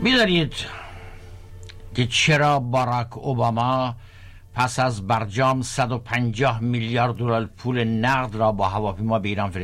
می‌دانید که چرا باراک اوباما پس از برجام 150 میلیارد دلار پول نقد را با هواپیما به ایران